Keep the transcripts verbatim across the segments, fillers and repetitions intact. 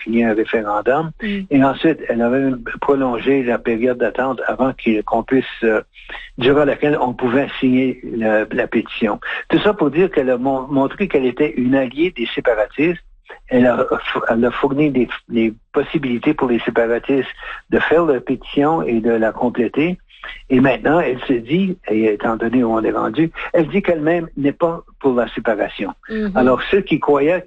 signer un référendum. Mm. Et ensuite, elle avait prolongé la période d'attente avant qu'on puisse, euh, durant laquelle on pouvait signer la, la pétition. Tout ça pour dire qu'elle a mon, montré qu'elle était une alliée des séparatistes. Elle a, elle a fourni des, des possibilités pour les séparatistes de faire la pétition et de la compléter. Et maintenant, elle se dit, et étant donné où on est rendu, elle dit qu'elle-même n'est pas pour la séparation. Mm-hmm. Alors, ceux qui croyaient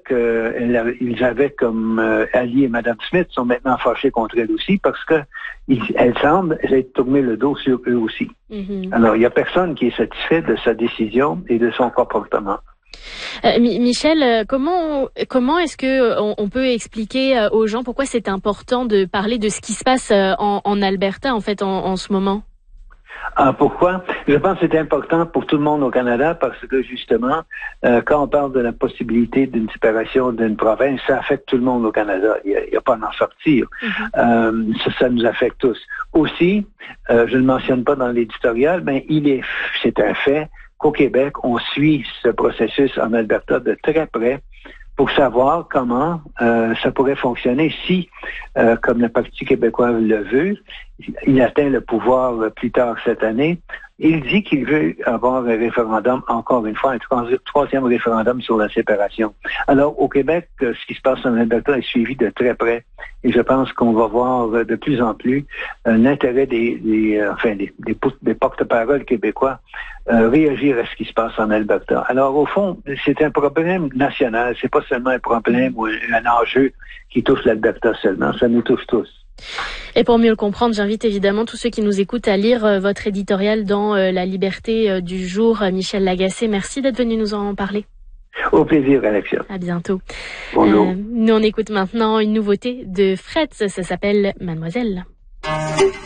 qu'ils avaient comme euh, allié Mme Smith sont maintenant fâchés contre elle aussi parce que il, elle semble être tourné le dos sur eux aussi. Mm-hmm. Alors, il n'y a personne qui est satisfait de sa décision et de son comportement. Euh, Michel, comment comment est-ce que on, on peut expliquer aux gens pourquoi c'est important de parler de ce qui se passe en, en Alberta en fait en, en ce moment? Ah, pourquoi? Je pense que c'est important pour tout le monde au Canada parce que justement, euh, quand on parle de la possibilité d'une séparation d'une province, ça affecte tout le monde au Canada. Il n'y a, a pas à en sortir. Mm-hmm. euh, ça, ça nous affecte tous. Aussi, euh, je ne le mentionne pas dans l'éditorial, mais il est, c'est un fait qu'au Québec, on suit ce processus en Alberta de très près pour savoir comment euh, ça pourrait fonctionner si, euh, comme le Parti québécois le veut, il atteint le pouvoir euh, plus tard cette année. Il dit qu'il veut avoir un référendum, encore une fois, un troisième référendum sur la séparation. Alors, au Québec, euh, ce qui se passe en Alberta est suivi de très près. Et je pense qu'on va voir euh, de plus en plus euh, l'intérêt des, des, euh, enfin, des, des, des porte-paroles québécois euh, réagir à ce qui se passe en Alberta. Alors, au fond, c'est un problème national. C'est pas seulement un problème ou un, un enjeu qui touche l'Alberta seulement. Ça nous touche tous. Et pour mieux le comprendre, j'invite évidemment tous ceux qui nous écoutent à lire euh, votre éditorial dans euh, La Liberté euh, du jour, euh, Michel Lagacé. Merci d'être venu nous en parler. Au plaisir, Alexia. À bientôt. Bonjour. Euh, nous, on écoute maintenant une nouveauté de Fred. Ça s'appelle Mademoiselle.